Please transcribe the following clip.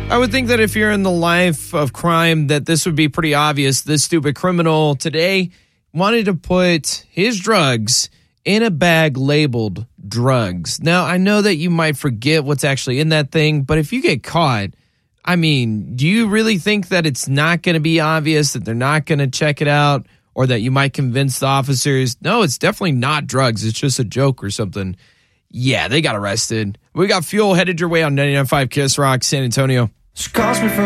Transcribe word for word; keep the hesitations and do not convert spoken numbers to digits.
I would think that if you're in the life of crime, that this would be pretty obvious. This stupid criminal today wanted to put his drugs in a bag labeled drugs. Now, I know that you might forget what's actually in that thing, but if you get caught, I mean, do you really think that it's not going to be obvious, that they're not going to check it out, or that you might convince the officers, no, it's definitely not drugs, it's just a joke or something? Yeah, they got arrested. We got Fuel headed your way on ninety-nine point five Kiss Rock, San Antonio. She calls me from